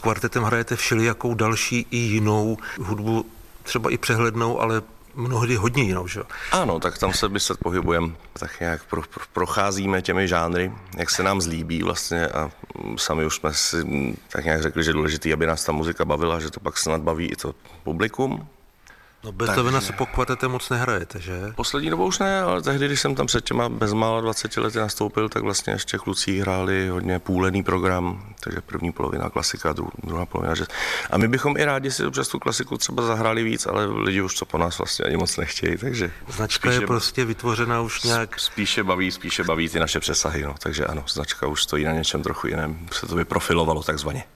kvartetem hrajete všelijakou další i jinou hudbu, třeba i přehlednou, ale mnohdy hodně jinou, že jo? Ano, tak tam se pohybujeme, tak nějak procházíme těmi žánry, jak se nám zlíbí vlastně a sami už jsme si tak nějak řekli, že je důležitý, aby nás ta muzika bavila, že to pak snad baví i to publikum. No Beethovena se po kvartete moc nehrajete, že? Poslední dobou už ne, ale tehdy, když jsem tam před těma bezmála 20 lety nastoupil, tak vlastně ještě kluci hráli hodně půlený program, takže první polovina klasika, druhá polovina jazz. A my bychom i rádi si občas tu klasiku třeba zahráli víc, ale lidi už to po nás vlastně ani moc nechtějí, takže... Značka je prostě vytvořená už nějak... Spíše baví ty naše přesahy, no, takže ano, značka už stojí na něčem trochu jiném, se to vyprofilovalo takzvaně.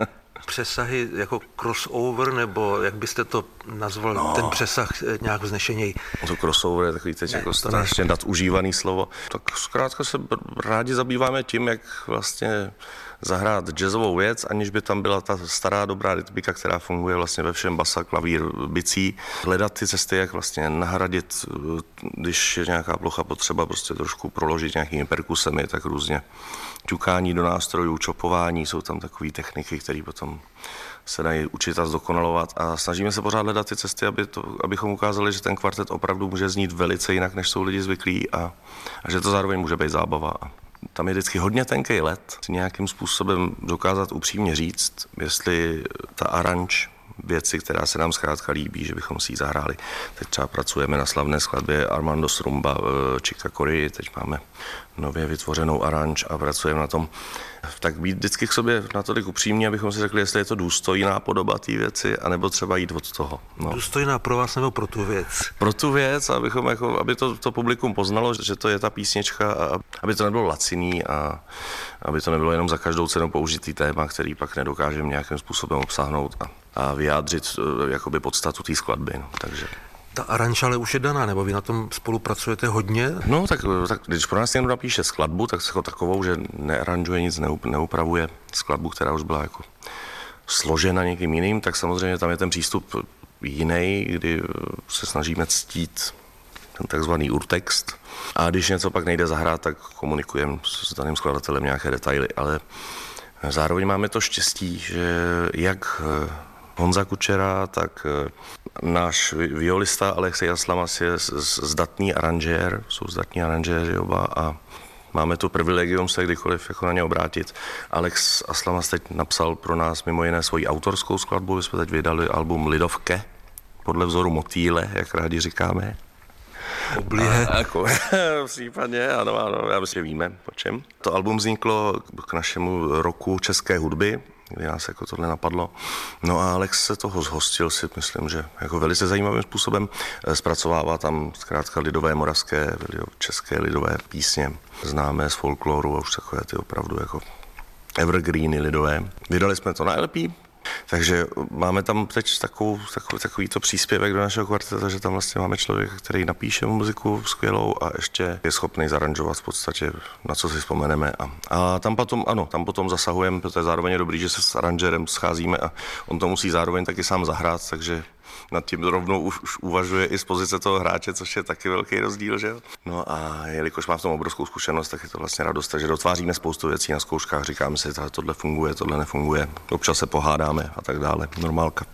Přesahy jako crossover, nebo jak byste to nazval, no, ten přesah nějak vznešeněj? To crossover je takový teď jako strašně nadužívaný slovo. Tak zkrátka se rádi zabýváme tím, jak vlastně zahrát jazzovou věc, aniž by tam byla ta stará dobrá rytmika, která funguje vlastně ve všem, basa, klavír, bicí. Hledat ty cesty, jak vlastně nahradit, když je nějaká plocha potřeba prostě trošku proložit nějakými perkusemi, tak různě ťukání do nástrojů, čopování, jsou tam takové techniky, které potom se dají učit a zdokonalovat a snažíme se pořád hledat ty cesty, abychom ukázali, že ten kvartet opravdu může znít velice jinak, než jsou lidi zvyklí a že to zároveň může být zábava. Tam je vždycky hodně tenký led, nějakým způsobem dokázat upřímně říct, jestli ta aranž věci, která se nám zkrátka líbí, že bychom si ji zahráli. Teď třeba pracujeme na slavné skladbě Armando Strumba Chica Corea, teď máme nově vytvořenou aranž a pracujeme na tom. Tak být vždycky k sobě natolik upřímní, abychom si řekli, jestli je to důstojná podoba té věci, anebo třeba jít od toho. No. Důstojná pro vás nebo pro tu věc? Pro tu věc, aby to publikum poznalo, že to je ta písnička a aby to nebylo laciný a aby to nebylo jenom za každou cenu použitý téma, který pak nedokážeme nějakým způsobem obsáhnout a vyjádřit jakoby podstatu té skladby. No. Takže... Ta aranž ale už je daná, nebo vy na tom spolupracujete hodně? No, tak když pro nás někdo napíše skladbu, tak jako takovou, že nearanžuje nic, neupravuje skladbu, která už byla jako složena někým jiným, tak samozřejmě tam je ten přístup jiný, kdy se snažíme ctít ten takzvaný urtext. A když něco pak nejde zahrát, tak komunikujeme s daným skladatelem nějaké detaily, ale zároveň máme to štěstí, že jak Honza Kučera, tak náš violista Alexej Aslamas je zdatný aranžér, jsou zdatní aranžéři oba a máme to privilegium se kdykoliv jako na ně obrátit. Alex Aslamas teď napsal pro nás mimo jiné svoji autorskou skladbu, my jsme teď vydali album Lidovke, podle vzoru Motýle, jak rádi říkáme. Oblihe. Případně, ano, já myslím, že víme o čem. To album vzniklo k našemu roku české hudby, kdy nás jako tohle napadlo. No a Alex se toho zhostil, si myslím, že jako velice zajímavým způsobem zpracovává tam zkrátka lidové moravské, české lidové písně, známé z folkloru a už takové ty opravdu jako evergreeny lidové. Vydali jsme to na LP, takže máme tam teď takovýto příspěvek do našeho kvarteta, že tam vlastně máme člověka, který napíše muziku skvělou a ještě je schopný zaranžovat v podstatě, na co si vzpomeneme. A tam potom zasahujeme, protože zároveň je dobrý, že se s aranžérem scházíme a on to musí zároveň taky sám zahrát, takže nad tím rovnou už uvažuje i z pozice toho hráče, což je taky velký rozdíl, že jo. No a jelikož má v tom obrovskou zkušenost, tak je to vlastně radost, takže dotváříme spoustu věcí na zkouškách, říkáme si, tohle funguje, tohle nefunguje, občas se pohádáme a tak dále, normálka.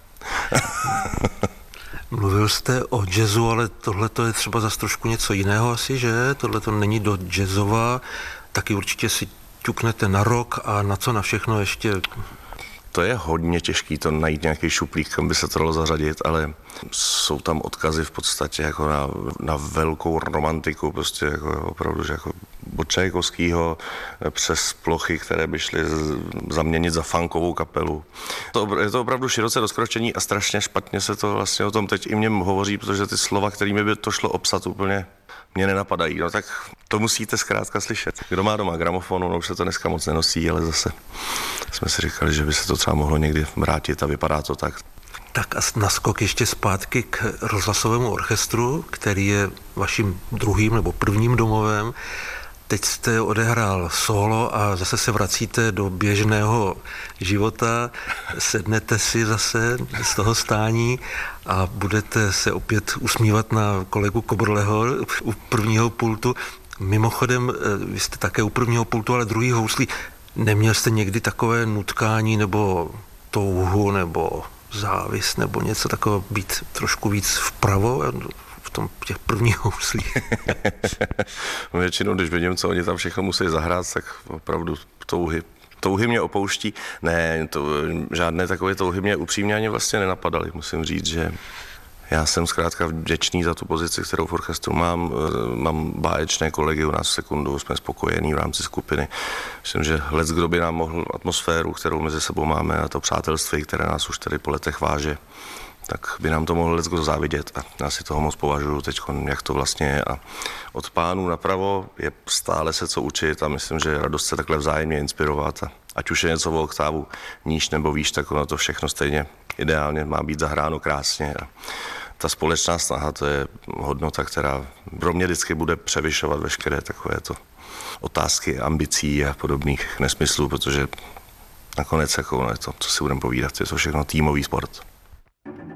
Mluvil jste o jazzu, ale tohle to je třeba zase trošku něco jiného asi, že? Tohle to není do jazzová, taky určitě si ťuknete na rock a na co na všechno ještě... To je hodně těžký to najít nějaký šuplík, kam by se to dalo zařadit, ale jsou tam odkazy v podstatě jako na velkou romantiku, prostě jako opravdu, že jako od Čajkovskýho přes plochy, které by šly zaměnit za funkovou kapelu. Je to opravdu široce rozkročení a strašně špatně se to vlastně o tom teď i mě hovoří, protože ty slova, kterými by to šlo obsat úplně mě nenapadají, no tak to musíte zkrátka slyšet. Kdo má doma gramofonu, no už se to dneska moc nenosí, ale zase jsme si říkali, že by se to třeba mohlo někdy vrátit a vypadá to tak. Tak a naskok ještě zpátky k rozhlasovému orchestru, který je vaším druhým nebo prvním domovem. Teď jste odehrál solo a zase se vracíte do běžného života, sednete si zase z toho stání a budete se opět usmívat na kolegu Kobrleho u prvního pultu. Mimochodem, vy jste také u prvního pultu, ale druhý houslí. Neměl jste někdy takové nutkání nebo touhu nebo závist nebo něco takového být trošku víc vpravo v tom těch prvních houslích? Většinou, když vidím, co oni tam všechno musí zahrát, tak opravdu touhy mě opouští. Ne, žádné takové touhy mě upřímně ani vlastně nenapadaly. Musím říct, že já jsem zkrátka vděčný za tu pozici, kterou v orchestru mám. Mám báječné kolegy u nás v Sekundu, jsme spokojení v rámci skupiny. Myslím, že kdo by nám mohl atmosféru, kterou mezi sebou máme, a to přátelství, které nás už tady po letech váže, tak by nám to mohl kdo závidět. A já si toho moc považuji teď, jak to vlastně je. A od pánů napravo je stále se co učit a myslím, že radost se takhle vzájemně inspirovat. A ať už je něco o oktávu níž nebo výš, tak ono to všechno stejně ideálně má být zahráno krásně. A ta společná snaha, to je hodnota, která pro mě vždycky bude převyšovat veškeré takovéto otázky, ambicí a podobných nesmyslů, protože nakonec jako je to, co si budeme povídat, je to všechno týmový sport.